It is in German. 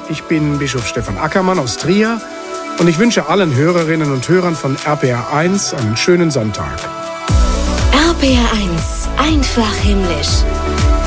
Ich bin Bischof Stefan Ackermann aus Trier und ich wünsche allen Hörerinnen und Hörern von RPR1 einen schönen Sonntag. RPR1, einfach himmlisch.